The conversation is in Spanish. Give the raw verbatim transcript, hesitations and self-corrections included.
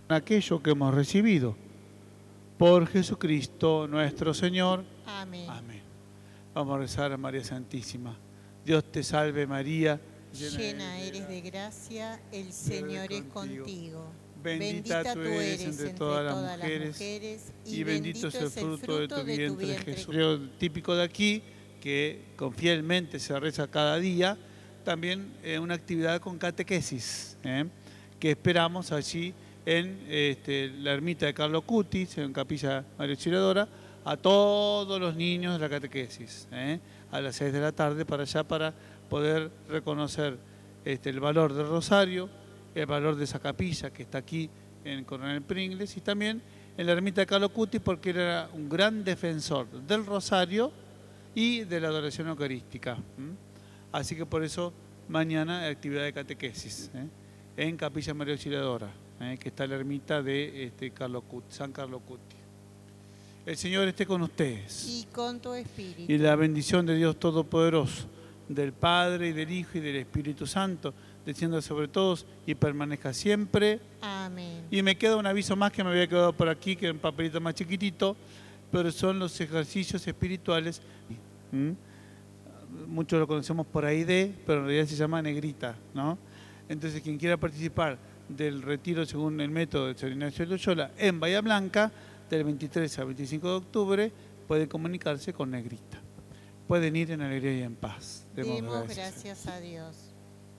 aquello que hemos recibido. Por Jesucristo nuestro Señor. Amén. Amén. Vamos a rezar a María Santísima. Dios te salve María, Llena eres de gracia, el Señor es contigo. Bendita tú eres entre todas las mujeres y bendito es el fruto de tu vientre, Jesús. Lo típico de aquí, que con fielmente se reza cada día, también eh, una actividad con catequesis, ¿eh? que esperamos allí en este, la ermita de Carlo Cutis, en Capilla María Auxiliadora, a todos los niños de la catequesis, ¿eh? a las seis de la tarde para allá, para poder reconocer este, el valor del rosario, el valor de esa capilla que está aquí en Coronel Pringles, y también en la ermita de Carlo Cutis, porque él era un gran defensor del rosario y de la adoración eucarística. ¿Mm? Así que por eso mañana hay actividad de catequesis, ¿eh? en Capilla María Auxiliadora, ¿eh? que está en la ermita de este, Carlo Cutis, San Carlo Cutis. El Señor esté con ustedes. Y con tu espíritu. Y la bendición de Dios Todopoderoso, del Padre, y del Hijo, y del Espíritu Santo, descienda sobre todos y permanezca siempre. Amén. Y me queda un aviso más que me había quedado por aquí, que es un papelito más chiquitito, pero son los ejercicios espirituales. ¿Mm? Muchos lo conocemos por ahí de, pero en realidad se llama negrita, ¿no? Entonces, quien quiera participar del retiro según el método de San Ignacio de Loyola en Bahía Blanca, del veintitrés al veinticinco de octubre, puede comunicarse con Negrita. Pueden ir en alegría y en paz. Demos gracias a Dios.